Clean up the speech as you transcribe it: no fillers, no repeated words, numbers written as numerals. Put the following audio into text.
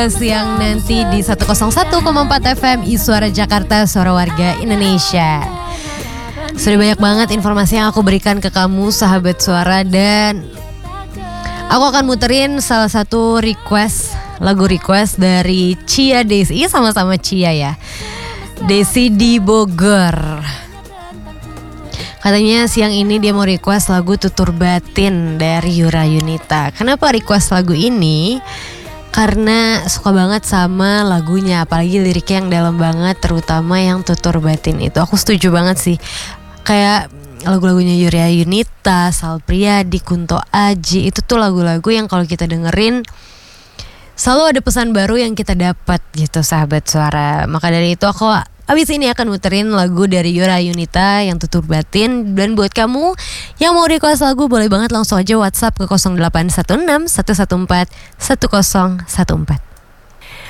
siang nanti di 101,4 FM Suara Jakarta, suara warga Indonesia. Sudah banyak banget informasi yang aku berikan ke kamu sahabat suara, dan aku akan muterin salah satu lagu request dari Cia Desi. Sama-sama Cia ya, Desi di Bogor. Katanya siang ini dia mau request lagu Tutur Batin dari Yura Yunita. Kenapa request lagu ini? Karena suka banget sama lagunya, apalagi liriknya yang dalam banget, terutama yang Tutur Batin itu. Aku setuju banget sih. Kayak lagu-lagunya Yura Yunita, Sal Priadi, Kunto Aji, itu tuh lagu-lagu yang kalau kita dengerin selalu ada pesan baru yang kita dapat gitu sahabat suara. Maka dari itu aku abis ini akan muterin lagu dari Yura Yunita yang Tutur Batin. Dan buat kamu yang mau request lagu, boleh banget langsung aja WhatsApp ke 0816 114 1014.